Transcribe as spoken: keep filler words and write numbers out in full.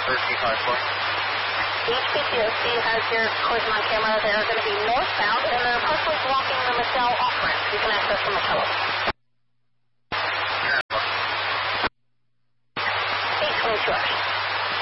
thirteen five four. H P T O C has your collision on camera. They're going to be northbound, and they're partially blocking the Mattel off-ramp. You can access the Mattel. eight twenty-two hours.